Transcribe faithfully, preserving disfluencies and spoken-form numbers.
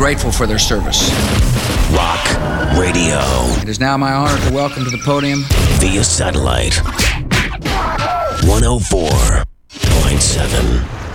grateful for their service. Rock Radio. It is now my honor to welcome to the podium via satellite one oh four point seven